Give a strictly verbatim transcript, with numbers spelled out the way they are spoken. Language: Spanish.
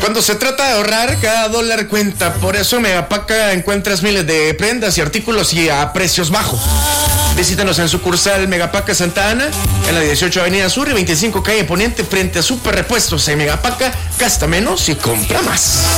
Cuando se trata de ahorrar, cada dólar cuenta. Por eso en Megapaca encuentras miles de prendas y artículos y a precios bajos. Visítanos en sucursal Megapaca Santa Ana, en la dieciocho Avenida Sur y veinticinco Calle Poniente, frente a Super Repuestos. En Megapaca, gasta menos y compra más.